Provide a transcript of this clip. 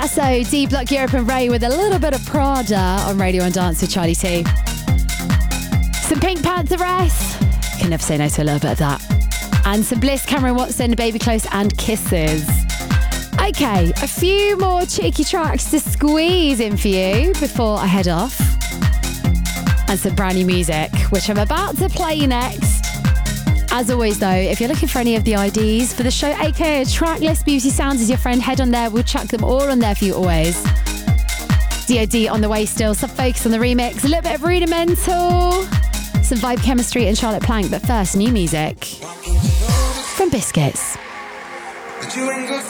Lasso, D-Block Europe and Ray with a little bit of Prada on Radio 1 Dance with Charlie T. Some Pink Pantheress. Can never say no to a little bit of that. And some Bliss, Cameron Watson, Baby Close and Kisses. Okay, a few more cheeky tracks to squeeze in for you before I head off. And some brand new music, which I'm about to play next. As always though, if you're looking for any of the IDs for the show, aka a track list, BBC Sounds is your friend, head on there, we'll chuck them all on there for you always. DOD on the way still, Sub Focus on the remix, a little bit of Rudimental, some Vibe Chemistry and Charlotte Plank, but first, new music from Biscuits.